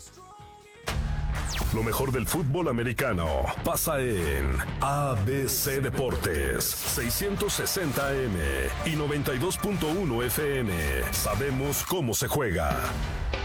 Lo mejor del fútbol americano pasa en ABC Deportes 660 AM y 92.1 FM. Sabemos cómo se juega.